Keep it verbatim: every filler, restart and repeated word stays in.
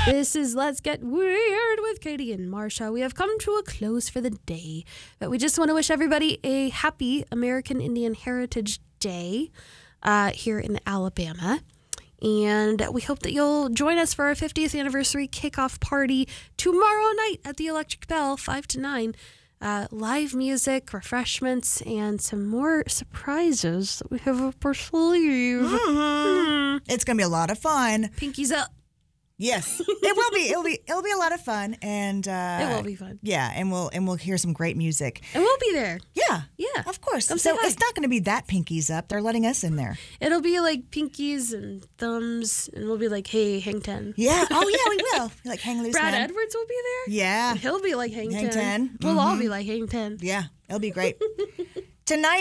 This is Let's Get Weird with Katie and Marsha. We have come to a close for the day, but we just want to wish everybody a happy American Indian Heritage Day uh, here in Alabama. And we hope that you'll join us for our fiftieth anniversary kickoff party tomorrow night at the Electric Bell, five to nine. Uh, live music, refreshments, and some more surprises that we have up our sleeve. Mm-hmm. Mm. It's going to be a lot of fun. Pinkies up. Yes, it will be. It'll be. It'll be a lot of fun, and uh, It will be fun. Yeah, and we'll and we'll hear some great music. And we'll be there. Yeah, Yeah. of course. Come say So hi. it's not going to be that pinkies up. They're letting us in there. It'll be like pinkies and thumbs, and we'll be like, hey, hang ten. Yeah. Oh yeah, we will. Like hang loose, Brad man. Edwards will be there. Yeah. He'll be like hang, Hang ten. ten. We'll all Mhm. be like hang ten. Yeah, it'll be great. Tonight.